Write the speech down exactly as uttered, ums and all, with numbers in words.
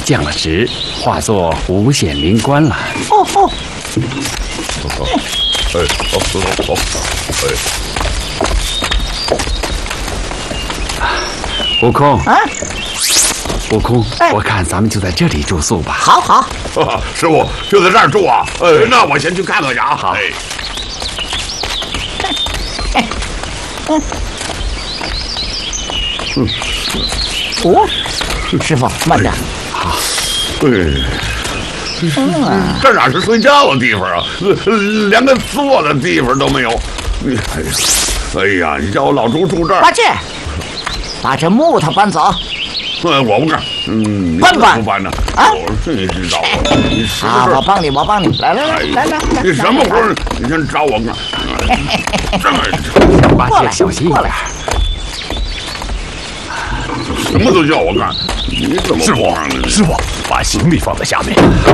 降了职，化作五显灵官了。 哦哦， 哎，好，好，好，哎， 悟空啊， 悟空， 哎我看咱们就在这里住宿吧。 好好， 啊师傅就在这儿住啊？哎，那我先去看看去啊。 好哎， 哦，师傅慢点。 哎，这哪是睡觉的地方啊？呃连个坐的地方都没有。你哎呀，哎呀，你叫我老朱住这儿八，戒，把这木头搬走。 哎，我不干。嗯，你搬不搬不搬呢？ 啊我这知道啊，你什么啊， 事儿？ 我帮你，我帮你。来来来哎来来来， 你什么活儿？你先找我干。这么八戒过来过来小心一点。 什么都叫我干，你怎么师傅不干呢？ 师傅，把行李放在下面。